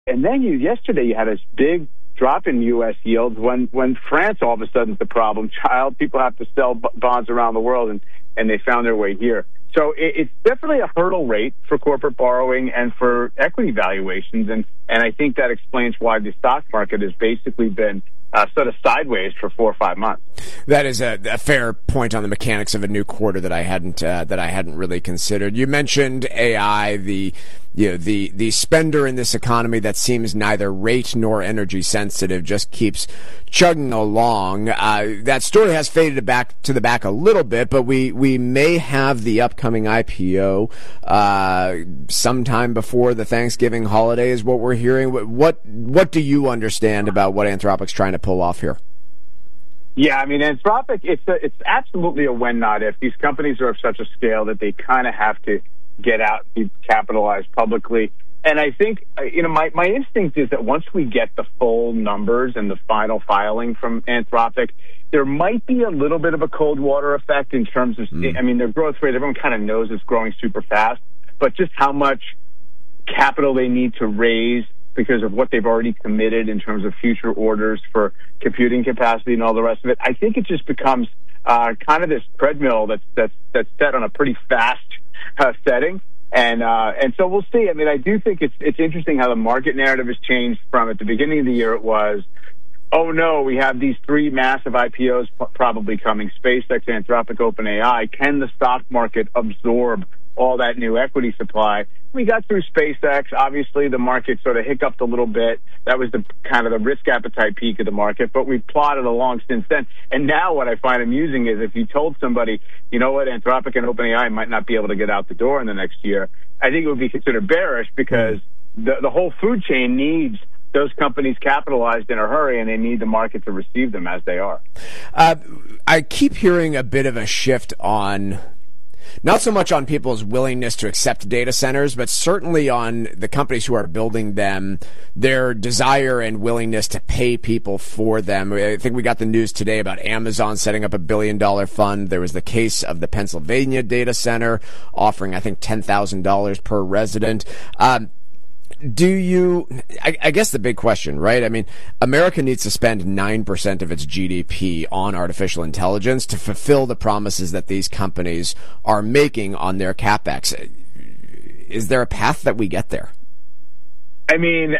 And then yesterday you had this big drop in U.S. yields when France all of a sudden is the problem child. People have to sell bonds around the world, and they found their way here. So it's definitely a hurdle rate for corporate borrowing and for equity valuations, and I think that explains why the stock market has basically been sort of sideways for 4 or 5 months. That is a fair point on the mechanics of a new quarter that I hadn't really considered. You mentioned AI, the spender in this economy that seems neither rate nor energy sensitive, just keeps chugging along. That story has faded back to the back a little bit, but we may have the upcoming IPO sometime before the Thanksgiving holiday is what we're hearing. What do you understand about what Anthropic's trying to pull off here? Yeah, I mean, Anthropic, it's absolutely a when not if. These companies are of such a scale that they kind of have to get out and be capitalized publicly. And I think, my instinct is that once we get the full numbers and the final filing from Anthropic, there might be a little bit of a cold water effect in terms of, their growth rate, everyone kind of knows it's growing super fast, but just how much capital they need to raise because of what they've already committed in terms of future orders for computing capacity and all the rest of it. I think it just becomes kind of this treadmill that's set on a pretty fast setting, and so we'll see. I mean, I do think it's interesting how the market narrative has changed from at the beginning of the year. It was, oh no, we have these 3 massive IPOs probably coming: SpaceX, Anthropic, OpenAI. Can the stock market absorb all that new equity supply? We got through SpaceX. Obviously, the market sort of hiccuped a little bit. That was the kind of the risk appetite peak of the market, but we've plodded along since then. And now what I find amusing is if you told somebody, you know what, Anthropic and OpenAI might not be able to get out the door in the next year, I think it would be considered bearish because the whole food chain needs those companies capitalized in a hurry, and they need the market to receive them as they are. I keep hearing a bit of a shift on, not so much on people's willingness to accept data centers, but certainly on the companies who are building them, their desire and willingness to pay people for them. I think we got the news today about Amazon setting up $1 billion fund. There was the case of the Pennsylvania data center offering, I think, $10,000 per resident. I guess the big question, right? I mean, America needs to spend 9% of its GDP on artificial intelligence to fulfill the promises that these companies are making on their CapEx. Is there a path that we get there? I mean,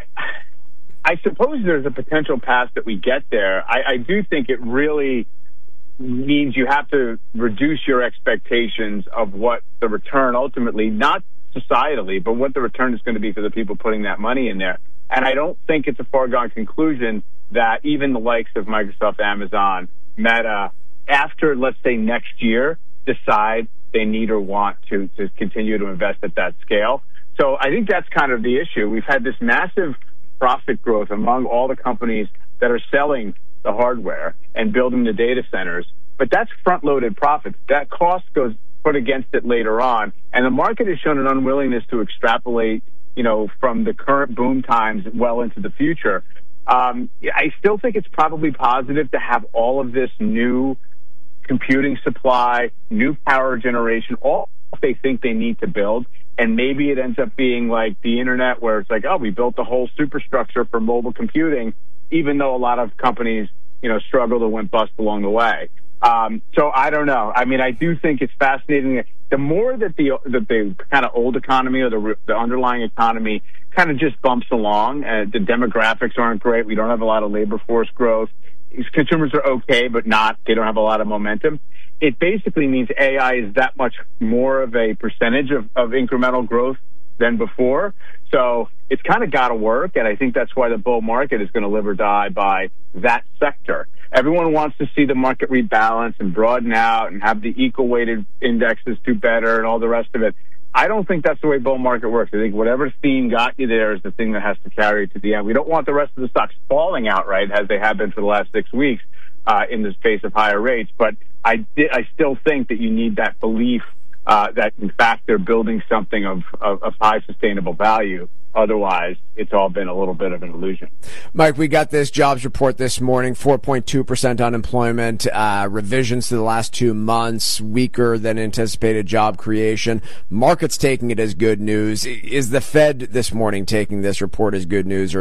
I suppose there's a potential path that we get there. I do think it really means you have to reduce your expectations of what the return ultimately, not societally, but what the return is going to be for the people putting that money in there. And I don't think it's a foregone conclusion that even the likes of Microsoft, Amazon, Meta, after, let's say, next year, decide they need or want to continue to invest at that scale. So I think that's kind of the issue. We've had this massive profit growth among all the companies that are selling the hardware and building the data centers, but that's front-loaded profits. That cost goes put against it later on, and the market has shown an unwillingness to extrapolate, from the current boom times well into the future. I still think it's probably positive to have all of this new computing supply, new power generation, all they think they need to build, and maybe it ends up being like the internet where it's like, oh, we built the whole superstructure for mobile computing, even though a lot of companies, struggled or went bust along the way. So I don't know. I mean, I do think it's fascinating. The more that the kind of old economy or the underlying economy kind of just bumps along, the demographics aren't great. We don't have a lot of labor force growth. Consumers are okay, but they don't have a lot of momentum. It basically means AI is that much more of a percentage of incremental growth than before. So it's kind of got to work, and I think that's why the bull market is going to live or die by that sector. Everyone wants to see the market rebalance and broaden out and have the equal-weighted indexes do better and all the rest of it. I don't think that's the way bull market works. I think whatever theme got you there is the thing that has to carry it to the end. We don't want the rest of the stocks falling outright as they have been for the last 6 weeks in the space of higher rates, but I still think that you need that belief that in fact they're building something of high sustainable value. Otherwise, it's all been a little bit of an illusion. Mike, we got this jobs report this morning, 4.2% unemployment, revisions to the last 2 months, weaker than anticipated job creation. Market's taking it as good news. Is the Fed this morning taking this report as good news, or